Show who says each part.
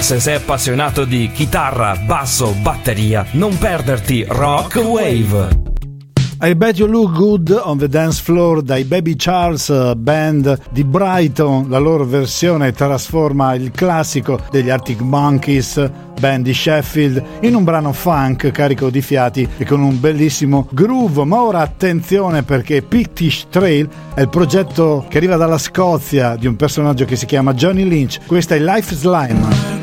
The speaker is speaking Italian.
Speaker 1: Se sei appassionato di chitarra, basso, batteria, non perderti Rock Wave.
Speaker 2: I Bet You Look Good on the Dance Floor dai Baby Charles Band di Brighton. La loro versione trasforma il classico degli Arctic Monkeys, band di Sheffield, in un brano funk carico di fiati e con un bellissimo groove. Ma ora attenzione, perché Pictish Trail è il progetto che arriva dalla Scozia di un personaggio che si chiama Johnny Lynch. Questa è Life Slime.